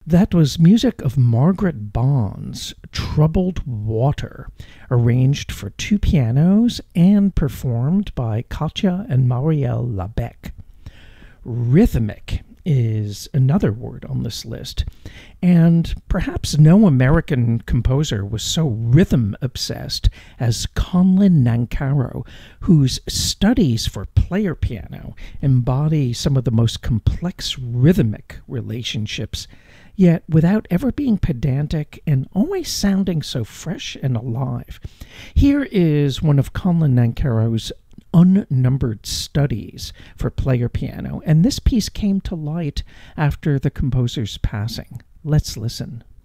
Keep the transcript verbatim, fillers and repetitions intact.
That was music of Margaret Bond's Troubled Water, arranged for two pianos and performed by Katja and Marielle Labec. Rhythmic is another word on this list, and perhaps no American composer was so rhythm-obsessed as Conlon Nancarrow, whose studies for player piano embody some of the most complex rhythmic relationships, yet without ever being pedantic and always sounding so fresh and alive. Here is one of Conlon Nancarrow's unnumbered studies for player piano, and this piece came to light after the composer's passing. Let's listen.